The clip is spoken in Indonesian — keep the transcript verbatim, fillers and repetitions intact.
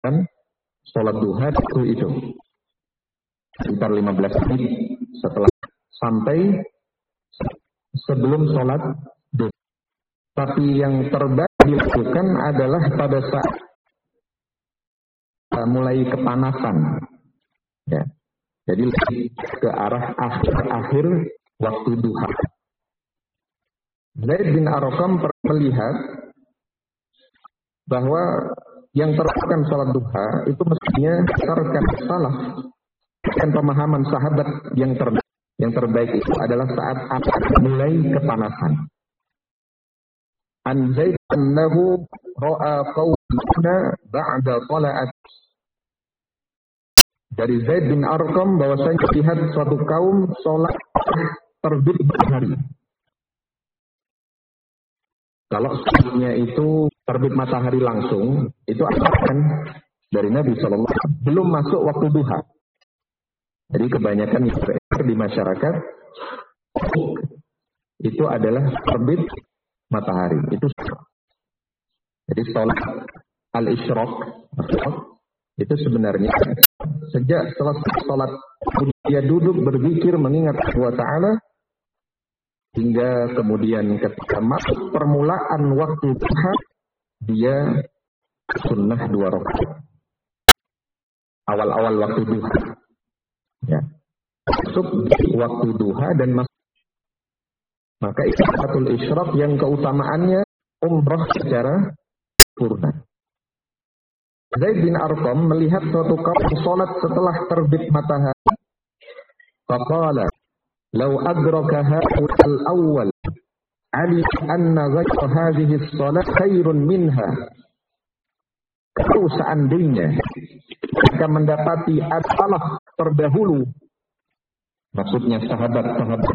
kan sholat duha itu itu sekitar lima belas menit setelah sampai sebelum sholat duha. Tapi yang terbaik dilakukan adalah pada saat uh, mulai kepanasan, ya. Jadi ke arah akhir-akhir waktu duha. Zaid bin Arqam melihat bahwa yang terapkan sholat duha itu mestinya berdasarkan salaf dan pemahaman sahabat yang terbaik. Yang terbaik itu adalah saat akan mulai kepanasan. An Zaid annahu ra'a qawmana ba'da tala'at. Dari Zaid bin Arqam bahwasanya lihat suatu kaum sholat terbit matahari. Kalau sholatnya itu terbit matahari langsung, itu akan dari Nabi shallallahu alaihi wasallam belum masuk waktu duha. Jadi kebanyakan di masyarakat itu adalah terbit matahari. Itu jadi sholat al-isyraq itu sebenarnya sejak selesai sholat dia duduk berzikir mengingat Allah Ta'ala hingga kemudian ketika masuk permulaan waktu duha dia sunnah dua rakaat awal-awal waktu duha, ya, masuk waktu duha dan masuk. Maka salatul isyraq yang keutamaannya umrah secara sempurna. Zaid bin Arqam melihat suatu kaum salat setelah terbit matahari. Faqala, "Law adraka ha'ul awwal, 'ali anna ghayra hadhihi as-salat khairun minha." Kalau seandainya mereka mendapati as-salaf terdahulu, maksudnya sahabat-sahabat